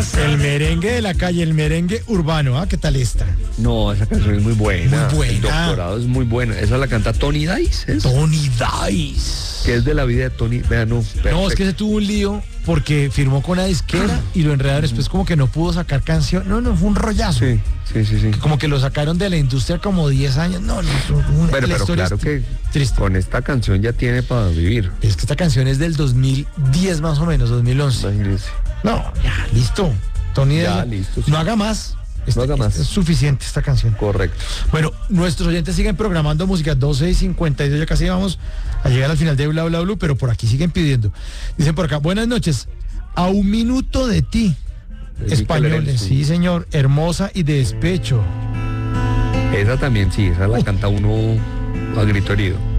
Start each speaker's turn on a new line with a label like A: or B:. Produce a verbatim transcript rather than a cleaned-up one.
A: El merengue de la calle, el merengue urbano, ¿ah? ¿Qué tal está?
B: No, esa canción es muy buena.
A: Muy buena.
B: El doctorado es muy buena. Esa la canta Tony Dice, ¿es?
A: Tony Dice.
B: Que es de la vida de Tony. Vean, no. Perfecto.
A: No, es que se tuvo un lío porque firmó con una disquera y lo enredaron después como que no pudo sacar canción. No, no, fue un rollazo.
B: Sí, sí, sí, sí.
A: Como que lo sacaron de la industria como diez años. No, no, un,
B: Pero, pero claro que
A: triste.
B: Con esta canción ya tiene para vivir.
A: Es que esta canción es del dos mil diez más o menos, dos mil once.
B: Imagínense.
A: No, ya, listo. Tony
B: Ya,
A: Dice,
B: listo, sí.
A: no haga más. Este,
B: No haga más.
A: Es suficiente esta canción.
B: Correcto.
A: Bueno, nuestros oyentes siguen programando música doce y cincuenta y dos, ya casi vamos a llegar al final de Bla Bla Blue, pero por aquí siguen pidiendo. Dicen por acá, buenas noches, a un minuto de ti.
B: De
A: Españoles,
B: Miquel
A: sí señor, hermosa y de despecho.
B: Esa también, sí, esa la canta uno a grito herido.